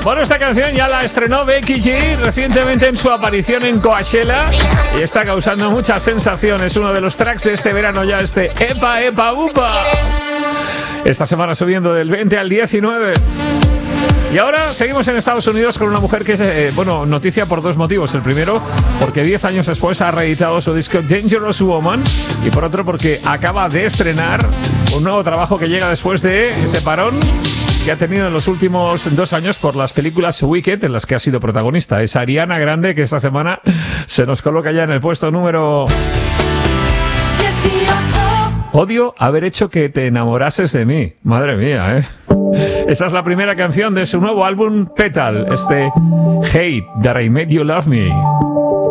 Bueno, esta canción ya la estrenó Becky G recientemente en su aparición en Coachella y está causando muchas sensaciones. Uno de los tracks de este verano ya, Epa Epa Upa. Esta semana subiendo del 20 al 19. Y ahora seguimos en Estados Unidos con una mujer que es, noticia por dos motivos. El primero, porque 10 años después ha reeditado su disco Dangerous Woman. Y por otro, porque acaba de estrenar un nuevo trabajo que llega después de ese parón que ha tenido en los últimos 2 años por las películas Wicked, en las que ha sido protagonista. Es Ariana Grande, que esta semana se nos coloca ya en el puesto número 18. Odio haber hecho que te enamorases de mí. Madre mía, ¿eh? Esa es la primera canción de su nuevo álbum Petal, Hate That I Made You Love Me.